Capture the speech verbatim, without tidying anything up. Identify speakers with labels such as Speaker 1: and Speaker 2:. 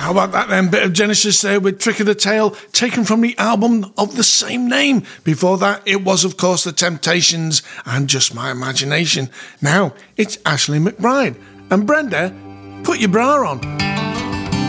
Speaker 1: How about that then? Bit of Genesis there with Trick of the Tail, taken from the album of the same name. Before that, it was, of course, The Temptations and Just My Imagination. Now, it's Ashley McBryde. And Brenda, put your bra on.